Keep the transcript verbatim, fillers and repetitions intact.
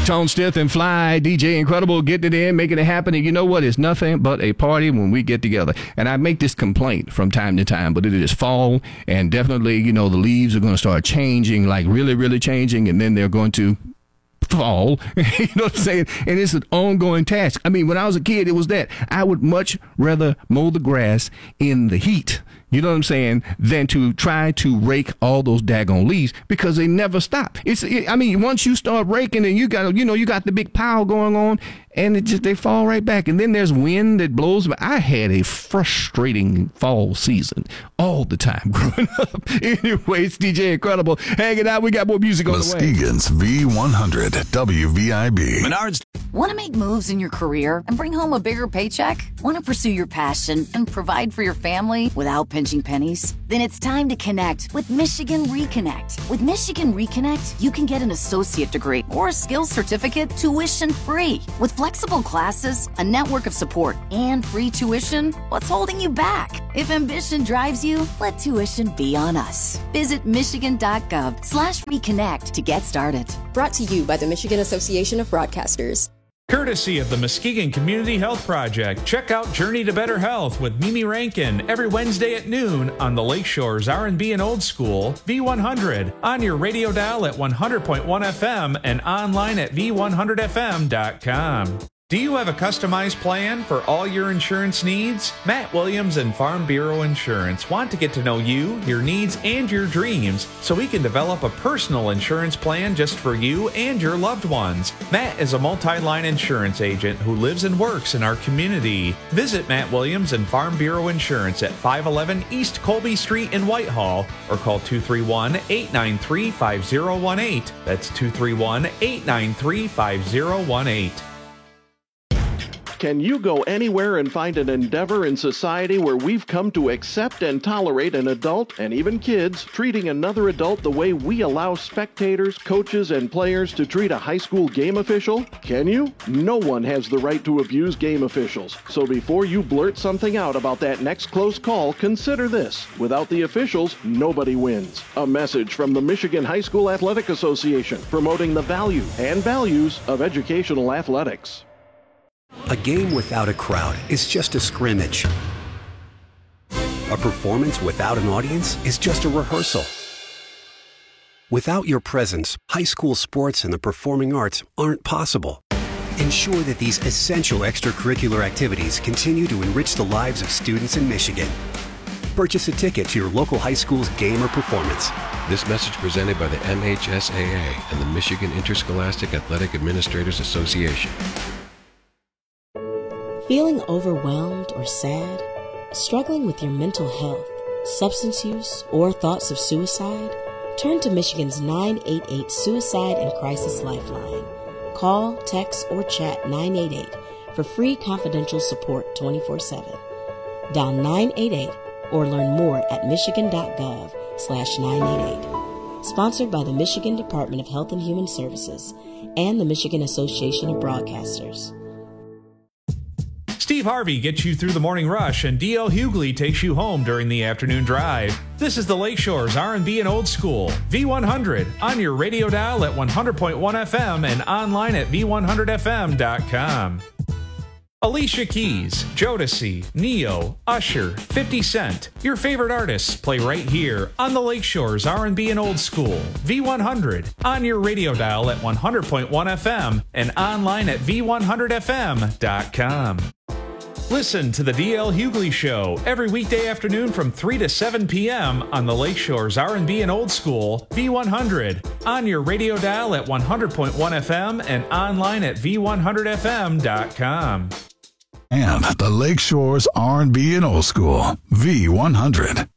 Tone Stith and Fly, D J Incredible, getting it in, making it happen. And you know what? It's nothing but a party when we get together. And I make this complaint from time to time, but it is fall, and definitely, you know, the leaves are going to start changing, like really, really changing, and then they're going to fall. You know what I'm saying? And it's an ongoing task. I mean, when I was a kid, it was that. I would much rather mow the grass in the heat, you know what I'm saying, than to try to rake all those daggone leaves, because they never stop. It's, it, I mean, once you start raking and you got, you know, you got the big pile going on, and it just, they fall right back. And then there's wind that blows. But I had a frustrating fall season all the time growing up. Anyway, it's D J Incredible hanging out. We got more music on the way. Muskegon's V one hundred W V I B. Menards. Want to make moves in your career and bring home a bigger paycheck? Want to pursue your passion and provide for your family without pinching pennies? Then it's time to connect with Michigan Reconnect. With Michigan Reconnect, you can get an associate degree or a skills certificate tuition free. With flexible classes, a network of support, and free tuition, what's holding you back? If ambition drives you, let tuition be on us. Visit michigan.gov slash reconnect to get started. Brought to you by the Michigan Association of Broadcasters. Courtesy of the Muskegon Community Health Project, check out Journey to Better Health with Mimi Rankin every Wednesday at noon on the Lakeshore's R and B and Old School, V one hundred, on your radio dial at one hundred point one F M and online at v one hundred f m dot com. Do you have a customized plan for all your insurance needs? Matt Williams and Farm Bureau Insurance want to get to know you, your needs, and your dreams so we can develop a personal insurance plan just for you and your loved ones. Matt is a multi-line insurance agent who lives and works in our community. Visit Matt Williams and Farm Bureau Insurance at five eleven East Colby Street in Whitehall or call two three one, eight nine three, five zero one eight. That's two three one, eight nine three, five zero one eight. Can you go anywhere and find an endeavor in society where we've come to accept and tolerate an adult, and even kids, treating another adult the way we allow spectators, coaches, and players to treat a high school game official? Can you? No one has the right to abuse game officials. So before you blurt something out about that next close call, consider this. Without the officials, nobody wins. A message from the Michigan High School Athletic Association, promoting the value and values of educational athletics. A game without a crowd is just a scrimmage. A performance without an audience is just a rehearsal. Without your presence, high school sports and the performing arts aren't possible. Ensure that these essential extracurricular activities continue to enrich the lives of students in Michigan. Purchase a ticket to your local high school's game or performance. This message presented by the M H S A A and the Michigan Interscholastic Athletic Administrators Association. Feeling overwhelmed or sad? Struggling with your mental health, substance use, or thoughts of suicide? Turn to Michigan's nine eight eight Suicide and Crisis Lifeline. Call, text, or chat nine eight eight for free confidential support twenty-four seven. Dial nine eight eight or learn more at michigan.gov slash 988. Sponsored by the Michigan Department of Health and Human Services and the Michigan Association of Broadcasters. Steve Harvey gets you through the morning rush, and D L Hughley takes you home during the afternoon drive. This is the Lakeshore's R and B and Old School, V one hundred, on your radio dial at one hundred point one F M and online at v one hundred f m dot com. Alicia Keys, Jodeci, Neo, Usher, fifty Cent, your favorite artists play right here on the Lakeshore's R and B and Old School, V one hundred, on your radio dial at one hundred point one F M and online at v one hundred f m dot com. Listen to the D L Hughley Show every weekday afternoon from three to seven p.m. on the Lakeshore's R and B and Old School, V one hundred, on your radio dial at one hundred point one F M and online at v one hundred f m dot com. And the Lakeshore's R and B and Old School, V one hundred.